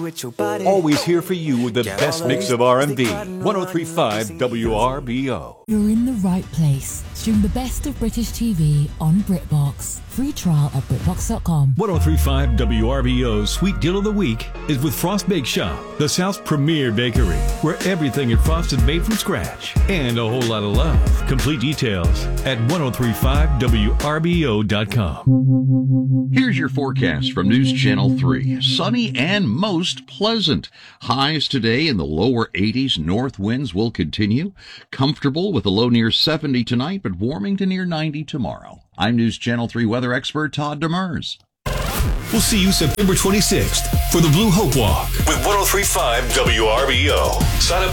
with your body. Always here for you with the best mix of R&B. 103.5 WRBO. You're in the right place. Stream the best of British TV on BritBox. Free trial at BritBox.com. 103.5 WRBO's Sweet Deal of the Week is with Frost Bake Shop, the South's premier bakery, where everything at Frost is made from scratch and a whole lot of love. Complete details at 1035WRBO.com. Here's your forecast from News Channel 3. Sunny and most pleasant. Highs today in the lower 80s. North winds will continue. Comfortable with a low near 70 tonight, but warming to near 90 tomorrow. I'm News Channel 3 weather expert Todd Demers. We'll see you September 26th for the Blue Hope Walk with 103.5 WRBO. Sign up